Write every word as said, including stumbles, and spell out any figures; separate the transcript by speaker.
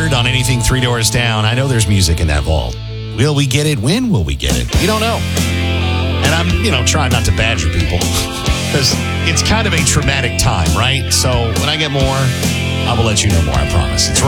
Speaker 1: record on anything Three Doors Down, I know there's music in that vault. Will we get it? When will we get it? We don't know. And I'm, you know, trying not to badger people because it's kind of a traumatic time, right? So when I get more, I will let you know more, I promise. It's